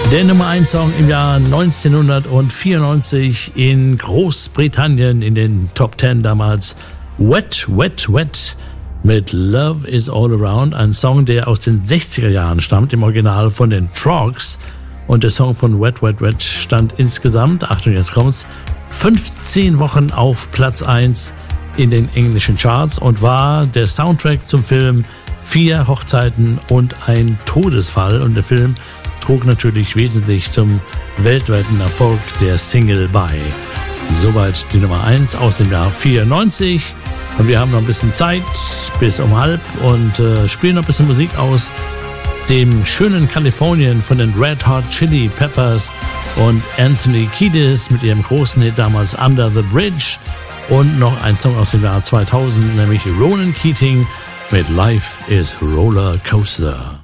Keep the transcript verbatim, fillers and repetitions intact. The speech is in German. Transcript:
Der Nummer eins Song im Jahr neunzehnhundertvierundneunzig in Großbritannien in den Top Ten damals. Wet, Wet, Wet mit Love is All Around. Ein Song, der aus den sechziger Jahren stammt, im Original von den Trogs. Und der Song von Wet, Wet, Wet stand insgesamt, Achtung, jetzt kommt's, fünfzehn Wochen auf Platz eins in den englischen Charts und war der Soundtrack zum Film Vier Hochzeiten und ein Todesfall. Und der Film trug natürlich wesentlich zum weltweiten Erfolg der Single bei. Soweit die Nummer eins aus dem Jahr vierundneunzig. Und wir haben noch ein bisschen Zeit bis um halb und äh, spielen noch ein bisschen Musik aus dem schönen Kalifornien von den Red Hot Chili Peppers und Anthony Kiedis mit ihrem großen Hit damals Under the Bridge. Und noch ein Song aus dem Jahr zweitausend, nämlich Ronan Keating mit Life is Roller Coaster.